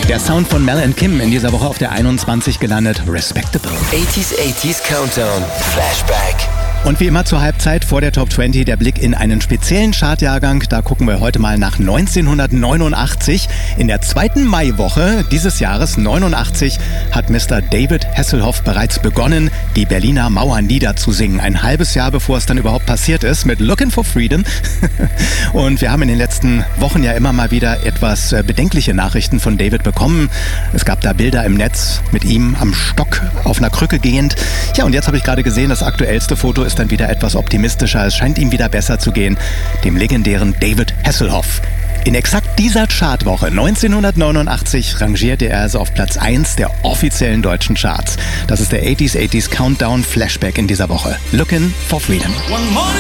Der Sound von Mel and Kim in dieser Woche auf der 21 gelandet. Respectable. 80s Countdown. Flashback. Und wie immer zur Halbzeit vor der Top 20 der Blick in einen speziellen Chartjahrgang. Da gucken wir heute mal nach 1989. In der zweiten Maiwoche dieses Jahres 89 hat Mr. David Hasselhoff bereits begonnen, die Berliner Mauer niederzusingen. Ein halbes Jahr bevor es dann überhaupt passiert ist mit Looking for Freedom. Und wir haben in den letzten Wochen ja immer mal wieder etwas bedenkliche Nachrichten von David bekommen. Es gab da Bilder im Netz mit ihm am Stock auf einer Krücke gehend. Ja, und jetzt habe ich gerade gesehen, das aktuellste Foto ist dann wieder etwas optimistischer. Es scheint ihm wieder besser zu gehen, dem legendären David Hasselhoff. In exakt dieser Chartwoche 1989 rangierte er also auf Platz 1 der offiziellen deutschen Charts. Das ist der 80s Countdown Flashback in dieser Woche. Looking for Freedom.